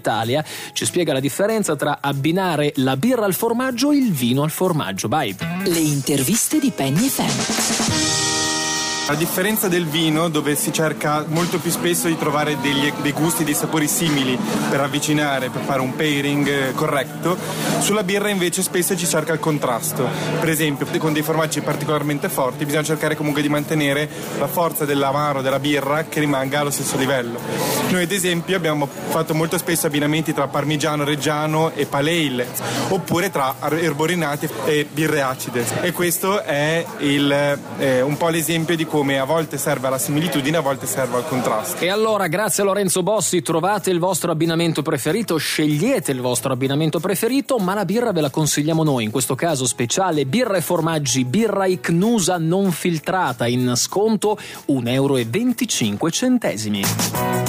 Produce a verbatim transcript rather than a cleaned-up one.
Italia ci spiega la differenza tra abbinare la birra al formaggio e il vino al formaggio. Vai. Le interviste di Penny F M. A differenza del vino, dove si cerca molto più spesso di trovare degli, dei gusti, dei sapori simili per avvicinare, per fare un pairing eh, corretto, sulla birra invece spesso ci cerca il contrasto. Per esempio, con dei formaggi particolarmente forti bisogna cercare comunque di mantenere la forza dell'amaro della birra che rimanga allo stesso livello. Noi ad esempio abbiamo fatto molto spesso abbinamenti tra parmigiano reggiano e pale ale, oppure tra erborinati e birre acide. E questo è il, eh, un po' l'esempio di come a volte serve alla similitudine, a volte serve al contrasto. E allora, grazie a Lorenzo Bossi, trovate il vostro abbinamento preferito, scegliete il vostro abbinamento preferito, ma la birra ve la consigliamo noi, in questo caso speciale birra e formaggi, birra Icnusa non filtrata, in sconto un euro e venticinque centesimi.